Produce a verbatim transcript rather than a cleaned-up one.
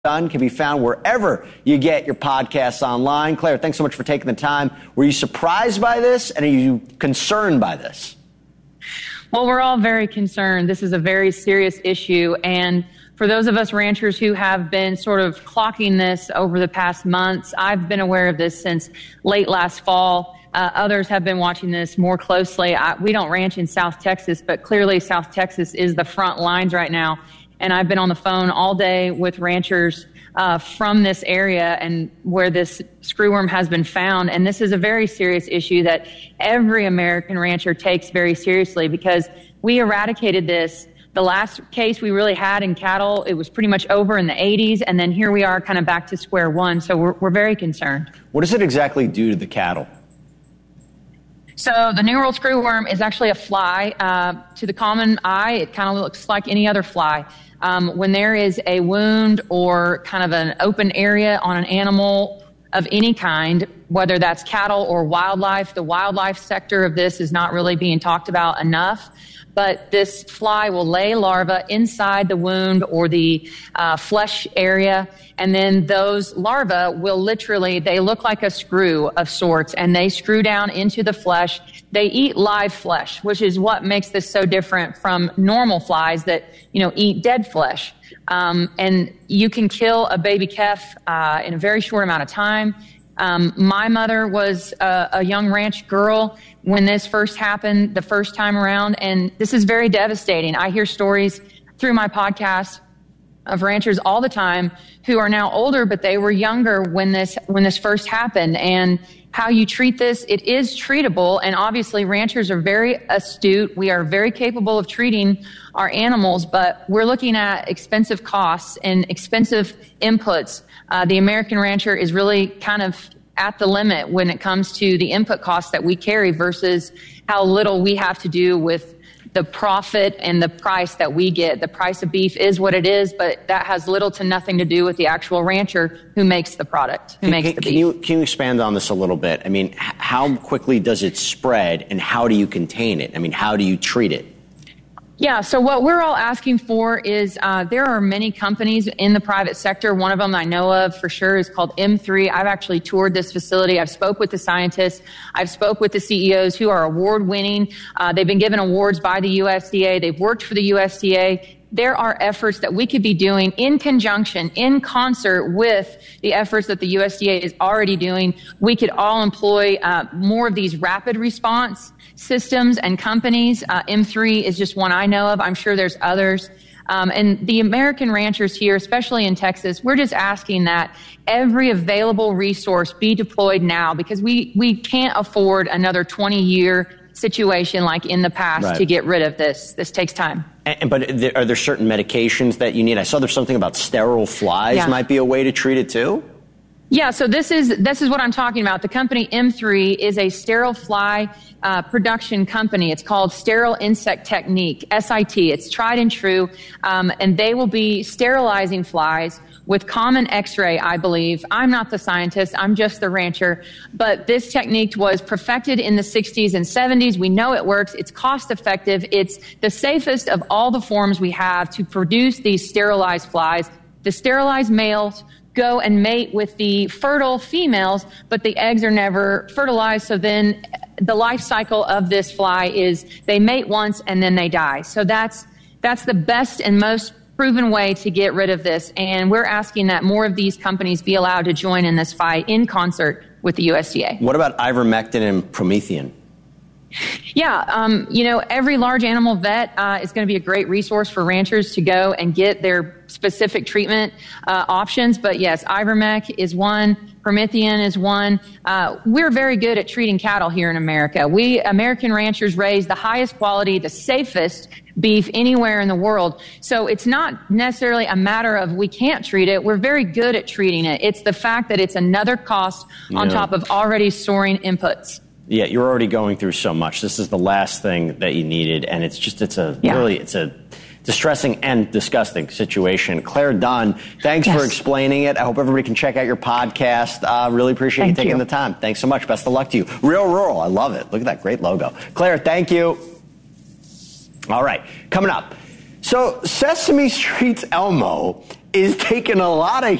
Dunn can be found wherever you get your podcasts online. Claire, thanks so much for taking the time. Were you surprised by this, and are you concerned by this? Well, we're all very concerned. This is a very serious issue, and for those of us ranchers who have been sort of clocking this over the past months, I've been aware of this since late last fall. Uh, others have been watching this more closely. I, we don't ranch in South Texas, but clearly South Texas is the front lines right now. And I've been on the phone all day with ranchers uh, from this area and where this screwworm has been found. And this is a very serious issue that every American rancher takes very seriously, because we eradicated this. The last case we really had in cattle, it was pretty much over in the eighties. And then here we are kind of back to square one. So we're, we're very concerned. What does it exactly do to the cattle? So the New World screwworm is actually a fly. Uh, to the common eye, it kind of looks like any other fly. Um, when there is a wound or kind of an open area on an animal of any kind, whether that's cattle or wildlife, the wildlife sector of this is not really being talked about enough. But this fly will lay larvae inside the wound or the uh, flesh area, and then those larvae will literally, they look like a screw of sorts, and they screw down into the flesh. They eat live flesh, which is what makes this so different from normal flies that, you know, eat dead flesh. Um, and you can kill a baby calf uh, in a very short amount of time. Um, my mother was a, a young ranch girl when this first happened the first time around, and this is very devastating. I hear stories through my podcast of ranchers all the time who are now older, but they were younger when this when this first happened. And how you treat this, it is treatable, and obviously ranchers are very astute. We are very capable of treating our animals, but we're looking at expensive costs and expensive inputs. Uh, the American rancher is really kind of at the limit when it comes to the input costs that we carry versus how little we have to do with the profit and the price that we get. The price of beef is what it is, but that has little to nothing to do with the actual rancher who makes the product, who can, makes can, the beef. Can you, can you expand on this a little bit? I mean, how quickly does it spread, and how do you contain it? I mean, how do you treat it? Yeah, so what we're all asking for is uh, there are many companies in the private sector. One of them I know of for sure is called M three. I've actually toured this facility. I've spoke with the scientists. I've spoke with the C E Os who are award-winning. Uh, they've been given awards by the U S D A. They've worked for the U S D A. There are efforts that we could be doing in conjunction, in concert with the efforts that the U S D A is already doing. We could all employ uh, more of these rapid response systems and companies. Uh, M three is just one I know of. I'm sure there's others. Um, and the American ranchers here, especially in Texas, we're just asking that every available resource be deployed now, because we, we can't afford another twenty-year situation like in the past right. to get rid of this. This takes time. And, but are there certain medications that you need? I saw there's something about sterile flies yeah. might be a way to treat it too. Yeah, so this is this is what I'm talking about. The company M three is a sterile fly uh, production company. It's called Sterile Insect Technique, S I T. It's tried and true, um, and they will be sterilizing flies with common X-ray, I believe. I'm not the scientist. I'm just the rancher. But this technique was perfected in the sixties and seventies. We know it works. It's cost-effective. It's the safest of all the forms we have to produce these sterilized flies. The sterilized males go and mate with the fertile females, but the eggs are never fertilized. So then the life cycle of this fly is they mate once and then they die. So that's that's the best and most proven way to get rid of this. And we're asking that more of these companies be allowed to join in this fight in concert with the U S D A. What about ivermectin and promethium? Yeah, um, you know, every large animal vet uh, is going to be a great resource for ranchers to go and get their specific treatment uh, options. But yes, Ivermec is one, Promethean is one. Uh, we're very good at treating cattle here in America. We American ranchers raise the highest quality, the safest beef anywhere in the world. So it's not necessarily a matter of we can't treat it. We're very good at treating it. It's the fact that it's another cost on yeah. top of already soaring inputs. Yeah, you're already going through so much. This is the last thing that you needed, and it's just, it's a yeah. really, it's a distressing and disgusting situation. Claire Dunn, thanks yes. for explaining it. I hope everybody can check out your podcast. Uh, really appreciate thank you taking you. the time. Thanks so much. Best of luck to you. Real Rural, I love it. Look at that great logo. Claire, thank you. All right, coming up. So Sesame Street's Elmo is taking a lot of